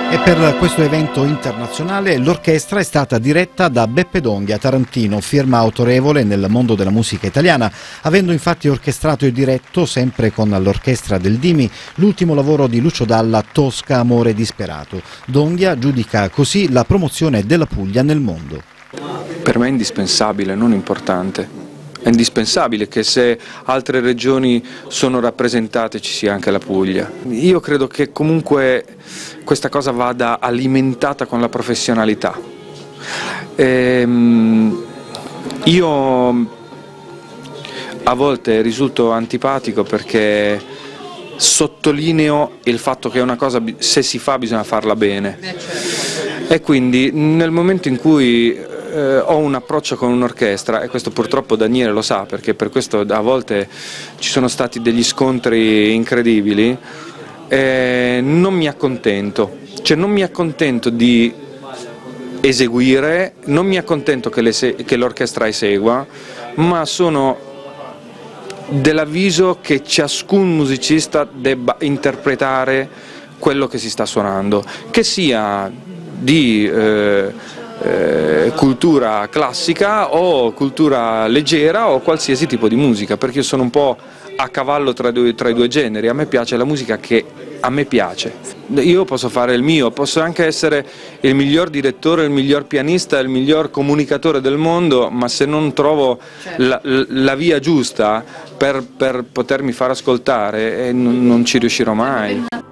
E per questo evento internazionale l'orchestra è stata diretta da Beppe Donghia, tarantino, firma autorevole nel mondo della musica italiana, avendo infatti orchestrato e diretto, sempre con l'orchestra del Dimi, l'ultimo lavoro di Lucio Dalla, Tosca, amore disperato. Donghia giudica così la promozione della Puglia nel mondo. Per me è indispensabile, non importante. È indispensabile che se altre regioni sono rappresentate ci sia anche la Puglia. Io credo che comunque questa cosa vada alimentata con la professionalità. Io a volte risulto antipatico perché sottolineo il fatto che una cosa, se si fa, bisogna farla bene. E quindi nel momento in cui ho un approccio con un'orchestra, e questo purtroppo Daniele lo sa, perché per questo a volte ci sono stati degli scontri incredibili, non mi accontento, cioè non mi accontento di eseguire, non mi accontento che l'orchestra esegua, ma sono dell'avviso che ciascun musicista debba interpretare quello che si sta suonando, che sia di cultura classica o cultura leggera o qualsiasi tipo di musica, perché io sono un po' a cavallo tra i due generi. A me piace la musica che a me piace, io posso fare il mio, posso anche essere il miglior direttore, il miglior pianista, il miglior comunicatore del mondo, ma se non trovo la via giusta per potermi far ascoltare non ci riuscirò mai.